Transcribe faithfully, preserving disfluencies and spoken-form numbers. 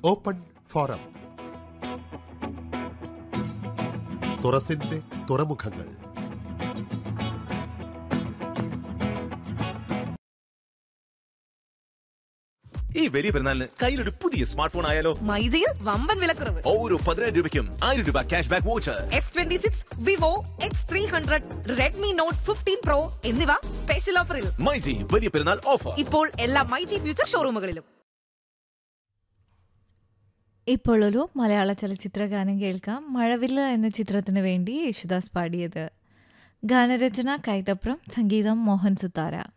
Open forum. തുറസിന്റെ തുറമുഖങ്ങൾ. ഈ വലിയ പെരുന്നാളിന് കയ്യിലൊരു പുതിയ സ്മാർട്ട് ഫോൺ ആയാലോ? മൈജിയിൽ വമ്പൻ വിലക്കുറവ്. ഓരോ പതിനായിരം രൂപയ്ക്കും ആയിരം രൂപ cash back voucher. S twenty six, Vivo X three hundred, Redmi not fifteen pro എന്നിവ സ്പെഷ്യൽ ഓഫറിൽ. മൈജി വലിയ പെരുന്നാൾ ഓഫർ ഇപ്പോൾ എല്ലാ മൈജി ഫ്യൂച്ചർ ഷോറൂമുകളിലും. ഇപ്പോൾ ഒരു മലയാള ചലച്ചിത്ര ഗാനം കേൾക്കാം. മഴവില്ല എന്ന ചിത്രത്തിന് വേണ്ടി യേശുദാസ് പാടിയത്. ഗാനരചന കൈതപ്രം, സംഗീതം മോഹൻ സിത്താര.